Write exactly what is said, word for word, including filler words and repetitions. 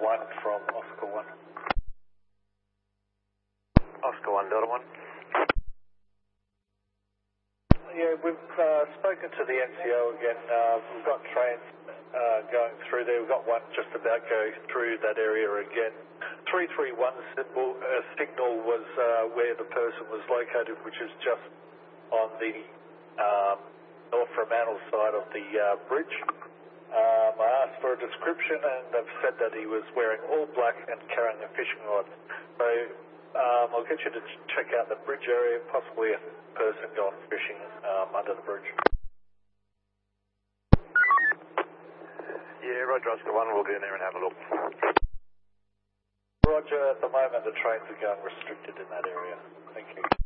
one from Oscar one. Oscar one, Delta one. Yeah, we've uh, spoken to the N C O again. Uh, we've got trains uh, going through there. We've got one just about going through that area again. three three one symbol, uh, signal was uh, where the person was located, which is just on the um, North Fremantle side of the uh, bridge. Um, I asked for a description and they've said that he was wearing all black and carrying a fishing rod. So um, I'll get you to ch check out the bridge area, possibly a person gone fishing um, under the bridge. Yeah, Roger, Oscar one, we'll get in there and have a look. Roger, at the moment the trains are going restricted in that area. Thank you.